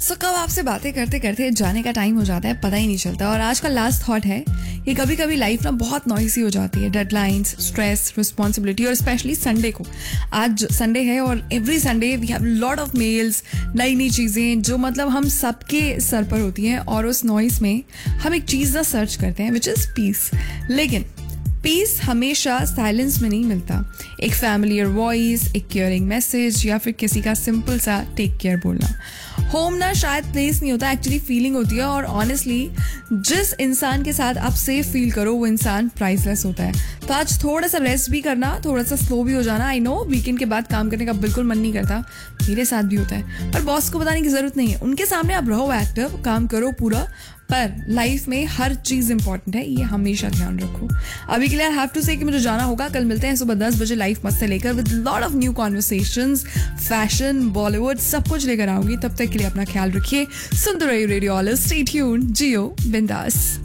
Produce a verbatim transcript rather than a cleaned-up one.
सो कब आपसे बातें करते करते जाने का टाइम हो जाता है पता ही नहीं चलता। और आज का लास्ट थॉट है कि कभी कभी लाइफ ना बहुत नॉइसी हो जाती है, डेडलाइंस, स्ट्रेस, रिस्पॉन्सिबिलिटी, और स्पेशली संडे को। आज संडे है और every Sunday we have lot of males, नई नई चीज़ें जो मतलब हम सबके सर पर होती हैं। और उस नॉइस में हम एक चीज़ ना सर्च करते हैं विच इज़ पीस। लेकिन पीस हमेशा साइलेंस में नहीं मिलता। एक फैमिलियर वॉइस, एक केयरिंग मैसेज, या फिर किसी का सिंपल सा टेक केयर बोलना। होम ना शायद प्लेस नहीं होता, एक्चुअली फीलिंग होती है। और ऑनेस्टली जिस इंसान के साथ आप सेफ फील करो वो इंसान प्राइसलेस होता है। तो आज थोड़ा सा रेस्ट भी करना, थोड़ा सा स्लो भी हो जाना। आई नो वीकेंड के बाद काम करने का बिल्कुल मन नहीं करता, मेरे साथ भी होता है, पर बॉस को बताने की जरूरत नहीं है। उनके सामने आप रहो एक्टिव, काम करो पूरा, पर लाइफ में हर चीज इंपॉर्टेंट है, ये हमेशा ध्यान रखो। अभी के लिए आई हैव टू से कि मुझे जाना होगा। कल मिलते हैं सुबह दस बजे लाइफ मस्त से लेकर with lot of new conversations, fashion, Bollywood, सब कुछ लेकर आऊंगी। तब तक के लिए अपना ख्याल रखिए। सुनते रहिए रेडियो ऑल, स्टे ट्यून्ड, जियो बिंदास।